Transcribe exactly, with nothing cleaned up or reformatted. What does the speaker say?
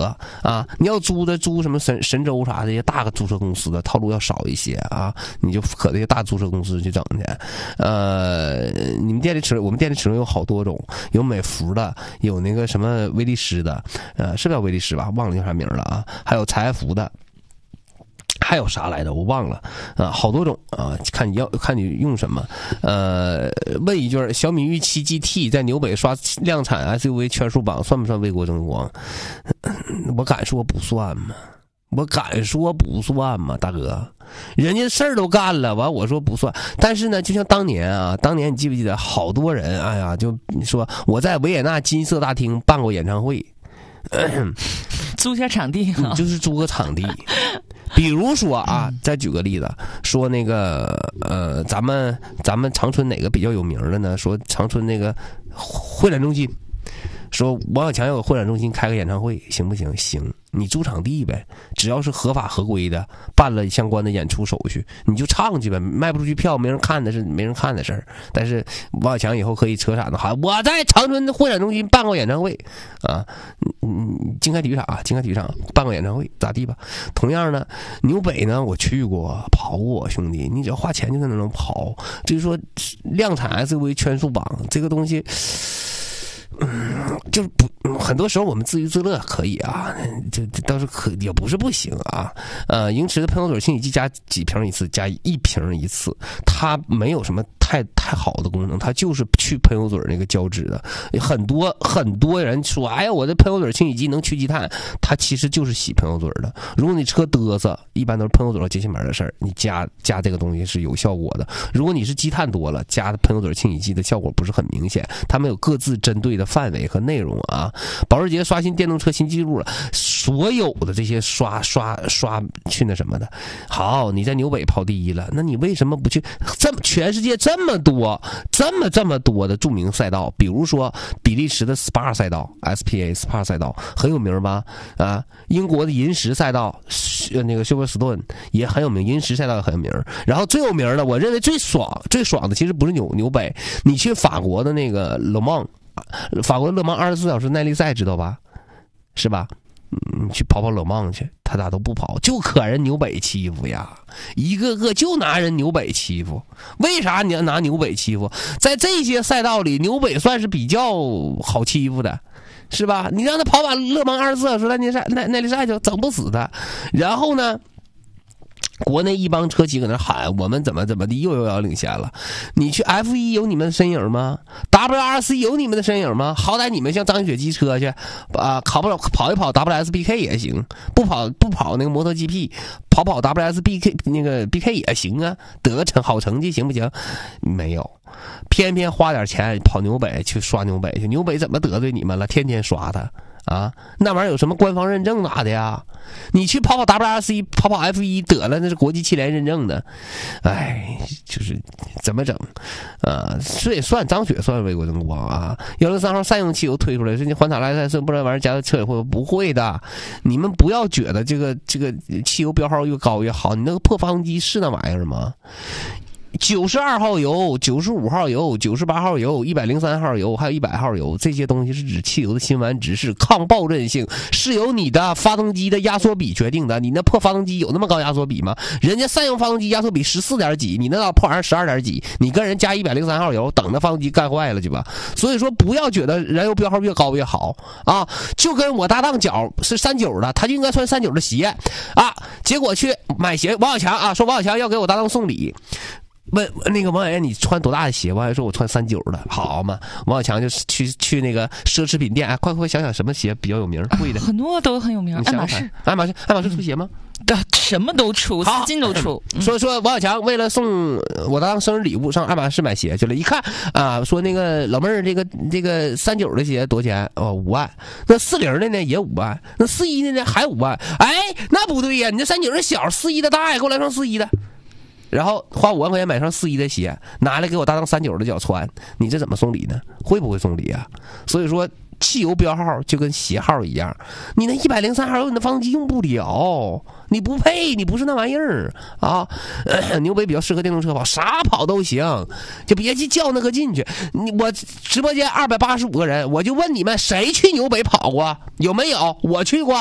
得啊。你要租的租什么神神州啥的，这些大个租车公司的套路要少一些啊，你就可这些大租车公司去整去。呃，你们店里齿，我们店里齿轮有好多种，有美孚的，有那个什么威力士的，呃，是叫威力士吧？忘了叫啥名了啊。还有采埃孚的。还有啥来着？我忘了啊，好多种啊，看你要看你用什么。呃，问一句，小米 Ü 七 G T 在纽北刷量产 S U V 圈数榜，算不算为国争光？我敢说不算吗？我敢说不算吗，大哥？人家事儿都干了，完我说不算。但是呢，就像当年啊，当年你记不记得，好多人，哎呀，就你说我在维也纳金色大厅办过演唱会。 租下场地、啊， 就是租个场地。比如说啊，再举个例子，说那个呃，咱们咱们长春哪个比较有名的呢？说长春那个会展中心，说王小强要有会展中心开个演唱会，行不行？行，你租场地呗，只要是合法合规的，办了相关的演出手续，你就唱去呗，卖不出去票，没人看的是没人看的事儿。但是王小强以后可以扯嗓子喊我在长春的会展中心办过演唱会啊，嗯，金开体育场啊，金开体育场办过演唱会，咋地吧？同样呢，纽北呢，我去过跑过，兄弟，你只要花钱就能跑。就是说，量产 S U V 圈数榜这个东西。嗯，就是不，很多时候我们自娱自乐可以啊，这倒是可也不是不行啊。呃，英驰的喷油嘴清洗剂加几瓶一次，加一瓶一次，它没有什么太太好的功能，它就是去喷油嘴那个胶质的。很多很多人说，哎呀，我的喷油嘴清洗剂能去积碳，它其实就是洗喷油嘴的。如果你车嘚瑟，一般都是喷油嘴和节气门的事儿，你加加这个东西是有效果的。如果你是积碳多了，加的喷油嘴清洗剂的效果不是很明显，它们有各自针对的范围和内容啊。保时捷刷新电动车新纪录了，所有的这些刷刷刷去那什么的，好，你在纽北跑第一了，那你为什么不去？这么全世界这么多这么这么多的著名赛道，比如说比利时的 S P A 赛道 S P A S P A 赛道很有名吧？啊，英国的银石赛道，那个 Silverstone 也很有名，银石赛道也很有名。然后最有名的，我认为最爽最爽的，其实不是纽纽北，你去法国的那个勒芒。法国勒芒二十四小时耐力赛知道吧？是吧？你去跑跑勒芒去，他咋都不跑，就可人纽北欺负呀！一个个就拿人纽北欺负。为啥你要拿纽北欺负？在这些赛道里，纽北算是比较好欺负的，是吧？你让他跑把勒芒二十四小时耐力赛耐耐力赛就整不死他。然后呢？国内一帮车企搁那喊我们怎么怎么的又遥遥领先了，你去 F 一 有你们的身影吗？ W R C 有你们的身影吗？好歹你们像张雪机车去啊，跑不了跑一跑 W S B K 也行，不跑不跑那个摩托 G P， 跑跑 W S B K 那个 B K 也行啊，得个成好成绩行不行？没有，偏偏花点钱跑纽北去刷纽北去，纽北怎么得罪你们了？天天刷他啊，那玩意儿有什么官方认证咋的呀？你去跑跑 W R C 跑跑 F 一 得了，那是国际汽联认证的。哎，就是怎么整啊？这也算张雪算为国争光啊。幺零三号善用汽油推出来，说你环塔拉赛是不知道玩意儿加到车里会不会的？你们不要觉得这个这个汽油标号越高越好，你那个破发动机是那玩意儿吗？九十二号油、九十五号油、九十八号油、一百零三号油，还有一百号油，这些东西是指汽油的辛烷值，是抗爆韧性，是由你的发动机的压缩比决定的。你那破发动机有那么高压缩比吗？人家善用发动机压缩比十四点几，你那老破玩意儿十二点几，你跟人加一百零三号油，等着发动机干坏了去吧。所以说，不要觉得燃油标号越高越好啊！就跟我搭档脚是三九的，他就应该穿三九的鞋啊，结果去买鞋，王小强啊说王小强要给我搭档送礼。问那个王小岩你穿多大的鞋？王小岩说我穿三九的，好嘛？王小强就去去那个奢侈品店，哎，快快想想什么鞋比较有名，贵的、 啊、很多都很有名，爱马仕， 爱马仕，爱马仕出鞋吗？ 对、嗯，什么都出，丝巾都出。 嗯、说说王小强为了送我当生日礼物，上爱马仕买鞋去了，一看啊，说那个老妹儿，这个这个三九的鞋多少钱？哦，五万。那四零的呢也五万，那四一的呢还五万。哎，那不对呀，你这三九是小，四一的大呀，给我来双四一的。然后花五万块钱买双四一的鞋，拿来给我搭档三九的脚穿，你这怎么送礼呢？会不会送礼啊？所以说，汽油标号就跟鞋号一样，你那一百零三号油，你的发动机用不了，你不配，你不是那玩意儿啊。呃、纽北比较适合电动车跑，啥跑都行，就别去较那个劲去。你我直播间二百八十五个人，我就问你们，谁去纽北跑过？有没有？我去过。